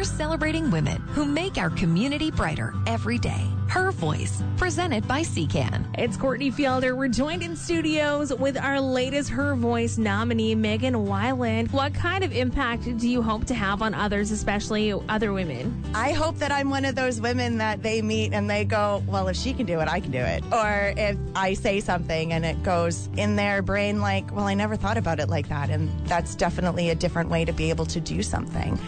celebrating women who make our community brighter every day. Her Voice, presented by CCAN. It's Courtney Fielder. We're joined in studios with our latest Her Voice nominee, Megan Weiland. What kind of impact do you hope to have on others, especially other women? I hope that I'm one of those women that they meet and they go, well, if she can do it, I can do it. Or if I say something and it goes in their brain like, well, I never thought about it like that. And that's definitely a different way to be able to do something.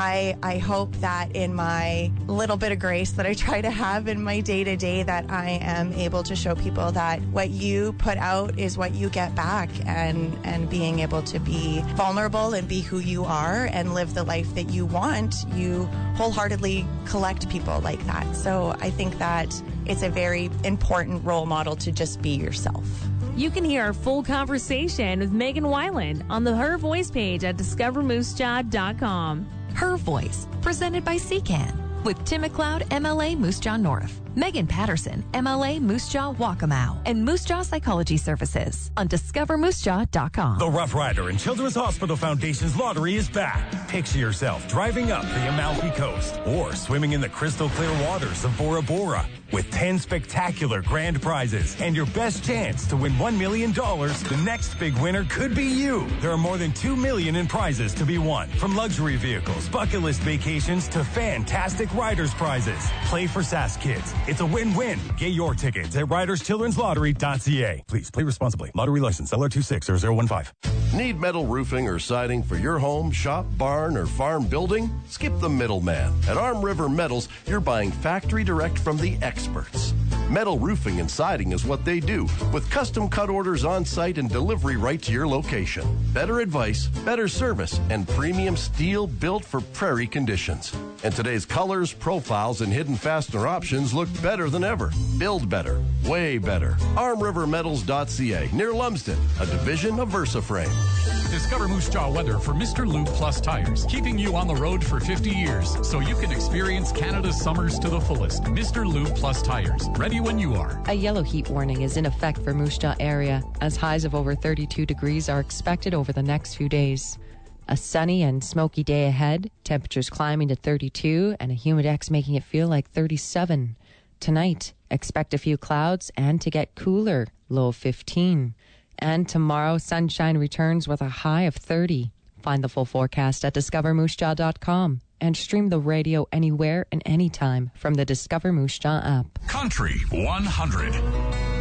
I hope that in my little bit of grace that I try to have in my day-to-day that I am able to show people that what you put out is what you get back, and being able to be vulnerable and be who you are and live the life that you want, you wholeheartedly collect people like that. So I think that it's a very important role model to just be yourself. You can hear our full conversation with Megan Weiland on the Her Voice page at discovermoosejaw.com. Her Voice, presented by CCAN, with Tim McLeod, MLA Moose Jaw North, Megan Patterson, MLA Moose Jaw Waccamaw, and Moose Jaw Psychology Services on discovermoosejaw.com. The Rough Rider and Children's Hospital Foundation's lottery is back. Picture yourself driving up the Amalfi Coast or swimming in the crystal clear waters of Bora Bora with 10 spectacular grand prizes and your best chance to win $1 million. The next big winner could be you. There are more than $2 million in prizes to be won, from luxury vehicles, bucket list vacations to fantastic riders prizes. Play for SAS Kids. It's a win-win. Get your tickets at riderschildrenslottery.ca. Please play responsibly. Lottery license LR260015. Need metal roofing or siding for your home, shop, barn, or farm building? Skip the middleman. At Arm River Metals, you're buying factory direct from the experts. Metal roofing and siding is what they do, with custom cut orders on site and delivery right to your location. Better advice, better service, and premium steel built for prairie conditions. And today's colors, profiles, and hidden fastener options look better than ever. Build better, way better. ArmRiverMetals.ca, near Lumsden, a division of VersaFrame. Discover Moose Jaw weather for Mr. Lube Plus tires, keeping you on the road for 50 years so you can experience Canada's summers to the fullest. Mr. Lube Plus tires, ready when you are. A yellow heat warning is in effect for Moose Jaw area, as highs of over 32 degrees are expected over the next few days. A sunny and smoky day ahead, temperatures climbing to 32 and a humidex making it feel like 37. Tonight, expect a few clouds and to get cooler, low of 15. And tomorrow, sunshine returns with a high of 30. Find the full forecast at discovermoosejaw.com and stream the radio anywhere and anytime from the Discover Moose Jaw app. Country 100.